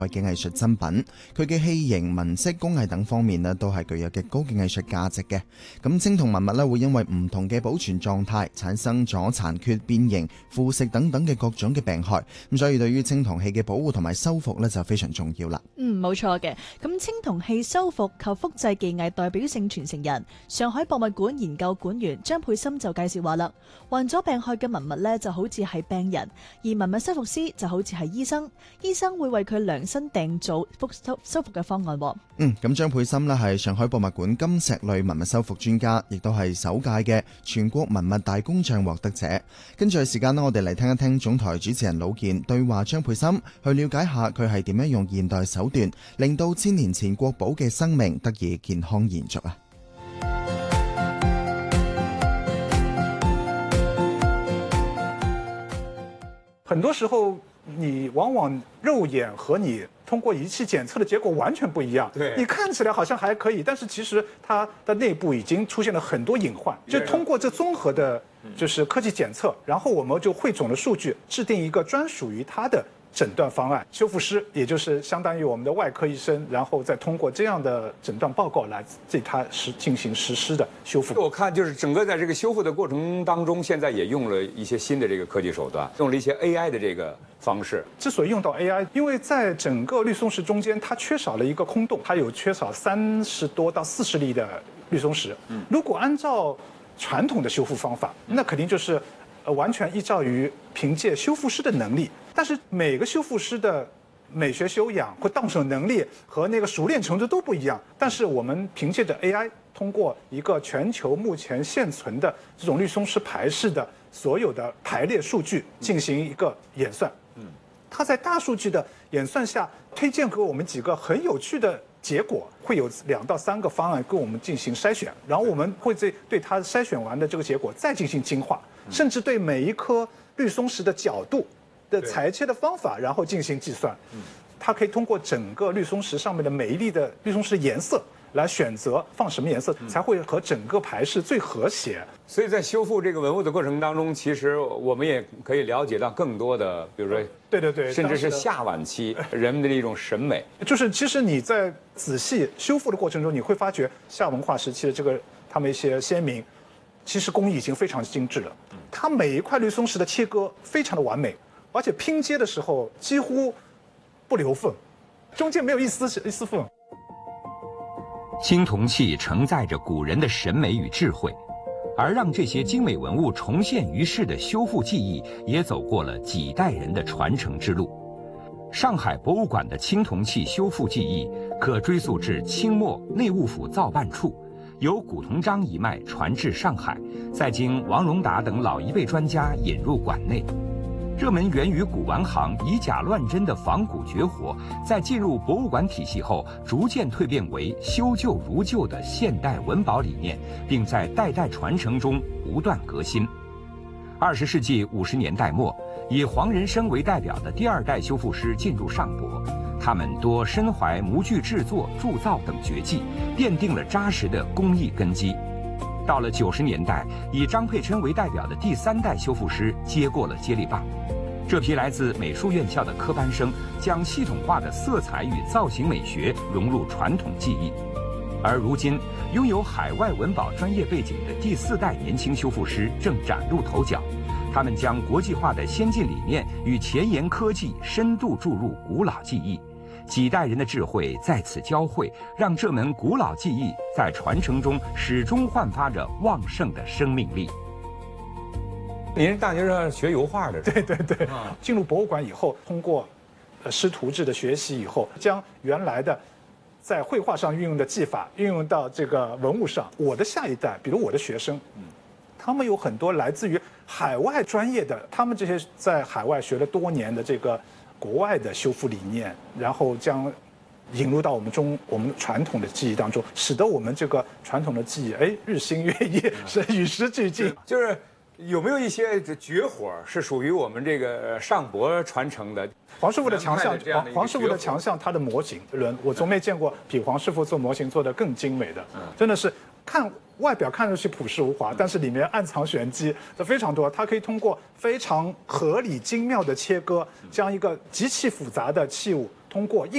嘅藝術珍品，佢嘅器型、紋飾、工藝等方面呢都係具有極高嘅藝術價值嘅。咁青銅文物呢會因為唔同嘅保存狀態，產生咗殘缺、變形、腐蝕等等嘅各種嘅病害。咁所以對於青銅器嘅保護同埋修復呢就非常重要啦。 冇錯嘅。咁青銅器修復及複製技藝代表性傳承人、上海博物館研究館員張佩森就介紹話啦，患咗病害嘅文物呢就好似係病人，而文物修復師就好似係醫生，醫生會為佢量身訂造修復嘅方案。 咁張佩森呢係上海博物館金石類文物修復專家，亦都係首屆嘅全國文物大工匠獲得者。跟住時間呢，我哋嚟聽一聽總台主持人魯健對話張佩森，去了解下佢係點樣用現代手段令到千年前國寶嘅生命得以健康延續啊！ 很多時候你往往肉眼和你通過儀器檢測的結果完全不一樣。對，你看起來好像還可以，但是其實它的內部已經出現了很多隱患。就通過這綜合的，就是科技檢測，然後我們就匯總了數據，制定一個專屬於它的診斷方案。修復師也就是相當於我們的外科醫生，然後再通過這樣的診斷報告來對它進行實施的修復。 我看就是整個在這個修復的過程當中，現在也用了一些新的這個科技手段，用了一些 AI 的這個方式。 之所以用到 AI， 因為在整個綠松石中間，它缺少了一個空洞，它有缺少30多到40粒的綠松石。如果按照傳統的修復方法，那肯定就是完全依照於憑借修復師的能力，但是每個修復師的美學修養或到手能力和那個熟練程度都不一樣。但是我們憑借着 AI， 通過一個全球目前現存的這種綠松石牌式的所有的排列數據進行一個演算。它在大數據的演算下，推薦給我們幾個很有趣的結果，會有2到3個方案跟我們進行篩選，然後我們會對它篩選完的這個結果再進行精化，甚至對每一顆綠松石的角度的裁切的方法，然後進行計算。它可以通過整個綠松石上面的每一粒的綠松石顏色來選擇放什麼顏色，才會和整個牌式最和諧。 所以在修復這個文物的過程當中，其實我們也可以了解到更多的，比如說， 對， 甚至是夏晚期人們的一種審美。 就是其實你在仔細修復的過程中，你會發覺夏文化時期的這個他們一些先民，其實工藝已經非常精緻了。它每一塊綠松石的切割非常的完美，而且拼接的時候幾乎不留縫，中間沒有一絲縫。 青銅器承載着古人的審美與智慧，而讓這些精美文物重現於世的修復技藝，也走過了幾代人的傳承之路。上海博物館的青銅器修復技藝可追溯至清末內務府造辦處，由古同章一脈傳至上海，再經王榮達等老一輩專家引入館內。這門源於古玩行以假亂真的仿古絕活，在進入博物館體系後，逐漸蛻變為修舊如舊的現代文保理念，並在代代傳承中不斷革新。20世紀50年代末，以黃仁生為代表的第2代修復師進入上博，他們多身懷模具製作、鑄造等絕技，奠定了扎實的工藝根基。到了90年代，以張佩琛為代表的第3代修復師接過了接力棒。這批來自美術院校的科班生，將系統化的色彩與造型美學融入傳統技藝。而如今，擁有海外文保專業背景的第4代年輕修復師正嶄露頭角。他們將國際化的先進理念與前沿科技深度注入古老技藝，幾代人的智慧在此交匯，讓這門古老技藝在傳承中始終煥發着旺盛的生命力。 您是大學上學油畫的？ 對。進入博物館以後，通過師徒制的學習以後，將原來的在繪畫上運用的技法運用到這個文物上。我的下一代，比如我的學生，他們有很多來自於海外專業的，他們這些在海外學了多年的這個國外的修復理念，然後將引入到我們傳統的技藝當中，使得我們這個傳統的技藝日新月異，是與時俱進。 就是有沒有一些絕活是屬於我們這個上博傳承的？ 黃師傅的強項，黃師傅的強項，他的模型輪，我從沒見過比黃師傅做模型做得更精美的，真的是看外表看上去樸實無華，但是裡面暗藏玄機，這非常多。它可以通過非常合理精妙的切割，將一個極其複雜的器物通过硬